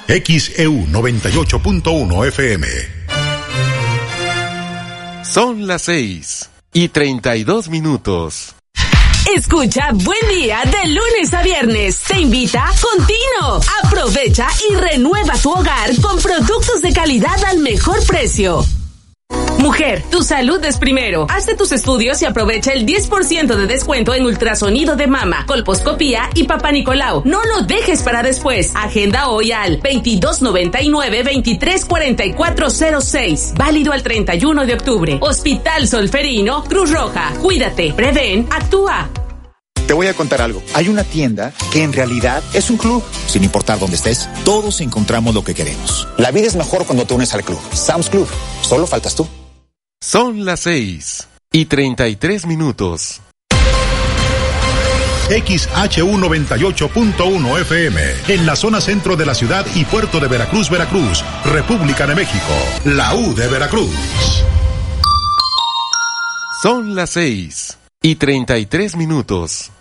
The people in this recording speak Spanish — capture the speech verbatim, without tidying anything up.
X E U noventa y ocho punto uno F M. Son las seis y treinta y dos minutos. Escucha Buen Día de lunes a viernes. Te invita Contino. Aprovecha y renueva tu hogar con productos de calidad al mejor precio. Mujer, tu salud es primero. Hazte tus estudios y aprovecha el diez por ciento de descuento en ultrasonido de mama, colposcopía y Papá Nicolau. No lo dejes para después. Agenda hoy al veintidós noventa y nueve, veintitrés cuarenta y cuatro cero seis. Válido al treinta y uno de octubre. Hospital Solferino, Cruz Roja. Cuídate, prevén, actúa. Te voy a contar algo. Hay una tienda que en realidad es un club. Sin importar dónde estés, todos encontramos lo que queremos. La vida es mejor cuando te unes al club. Sam's Club. Solo faltas tú. Son las seis y treinta y tres minutos. X H U noventa y ocho punto uno F M, en la zona centro de la ciudad y puerto de Veracruz, Veracruz, República de México, la U de Veracruz. Son las seis y treinta y tres minutos.